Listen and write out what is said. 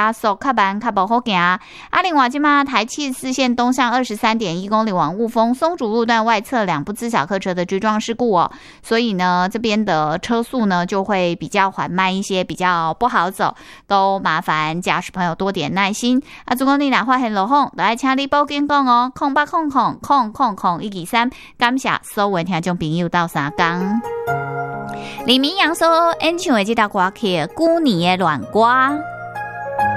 加速较慢，较无好行。另外即马台74线东向23.1公里往雾峰松竹路段外侧2部自小客车的追撞事故哦，所以呢这边的车速呢就会比较缓慢一些，比较不好走，都麻烦驾驶朋友多点耐心。如果你若发现路况，就要请你报警讲哦，0800000123，感谢所有听众朋友到3天。李明阳所演唱的这首歌曲《旧年的恋歌》。